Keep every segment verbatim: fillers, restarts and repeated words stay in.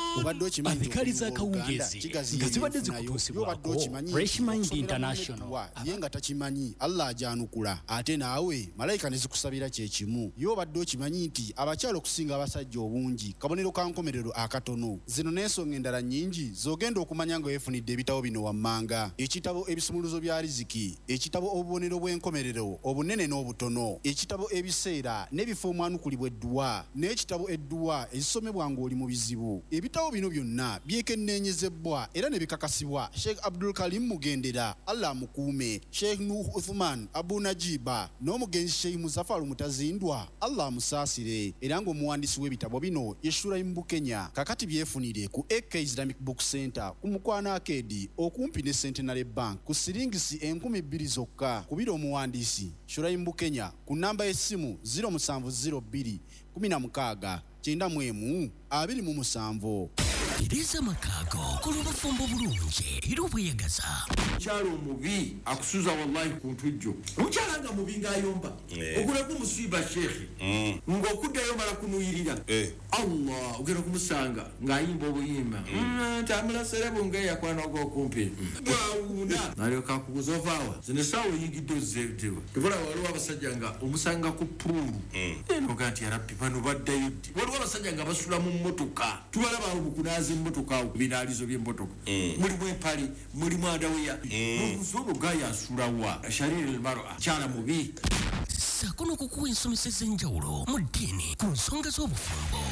obadde okimanyi Adhikaliza kawungezi nga zibadde zikutuusibwako Fresh Mind International ye nga takimanyi Allah ajanukula ate naawe malayika ne zikusabira kye kimu yo obadde okimanyi nti abakyalo okusinga abasajja obungi kabonero ka nkomerero akatono zino n'ensonga endala nnyingi zogenda okumanya nga weefunidde ebitabo bino wammanga ekitabo ebisumuluzo bya riziki ekitabo obubonero bw'enkomerero obunene n'obutono ekitabo ebiseera n'ebifo omwanukulibwa edduwa n'ekitabo edduwa ezisomebwa ng'oli mu bizibu ebitabo bino byonna byekenneenyezebwa era ne bikakasibwa Sheikh Abdul Karim Mugendera Allah mukuume Sheikh Nuh Uthman Abu Najiba n'omugenzi Sheikh Muzaffar Mutazindwa Allah musaasire era ng'omuwandiisi w'ebitabo bino Yeshura mu Kenya kakati byefunire ku A K Islamic Book Center ku Mukwana Arcade okumpi ne Centenary Bank ku siringisi enkumi bbiri zokka kubira omuwandiisi Shura mu Kenya ku namba y'essimu zero seven zero two kumi na mukaaga kyenda mu emu abiri mu musanvu. Tereza Makago kulubafumbo bulungi era obweyagaza kyalo mubi akusuza wallahi ku ntujjo omukyala nga mubi ng'ayomba ogula ku musiba shekhi ng'okuddayo mala kunuyirira Allah ogenda kumusanga ng'ayimba obuyimba tamula serebo ng'eyakwana ogw'okumpi bwawuna nalyoka akubuza ovaawa zino essaawa oyingidde ozzeetewa tubula waliwo abasajja nga omusanga ku puulu enoga nti yarabbi bano baddayo ddi waliwo abasajja nga basula mu mmotoka tubalaba obukunaazi mmotoka binaalizo by'emmotoka mulimu empale mulimu adaweya n'obuzono gaya asulawa shariri almar'a kyala mubi ssaako n'okukuwa ensomesa ez'enjawulo mu ddiini ku nsonga z'obufumbo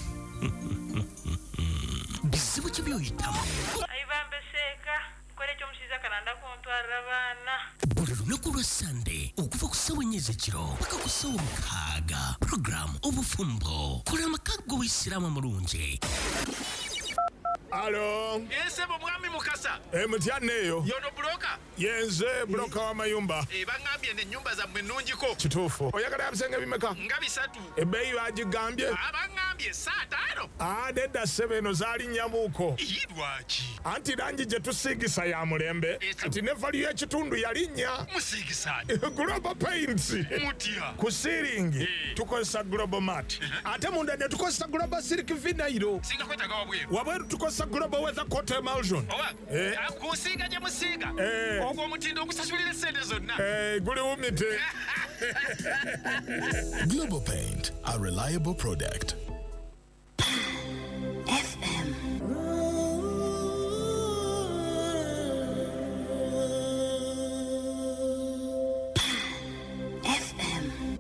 bizibu ki by'oyitamu ayibambeseeka nkole ekyomusiiza kalanda kuntwalira baana buli lunaku lwa sande okuva ku ssawa ennya ez'ekiro paka ku ssawa mukaaga puroguramu obufumbo kola amakaggo w'isiraamu mulungi. Alo. Yese mwami mukasa. E mutyanneyo. Yono bloka. Yenze bloka wa mayumba. E bangambye ne nyumba za mwenunjiko. Kituufu. Oyagala abisenge bimeka? Nga bisatu. Ebbeeyi bagigambye? Abangambye saa taano. Ah, nedda ssebe eno zaali nnyamuuko. Lwaki? Anti langi gye tusiigisa ya mulembe. Kati ne valiyo ekitundu yali nnya. Musiigisaani? Global Paints. Mutya? Ku siiringi tukozesa Global Mat. Ate munda ne tukozesa Global Silk Vinyl. Singa kwetaaga wabweru. Wabweru tukozesa Global Weather Coat Emulsion. Owa, eh. Kusiiga gye musiiga. Eh. Ogwo omutindo ogusasulira ssente zonna. Eh, guli wumite. Global Paint, a reliable product.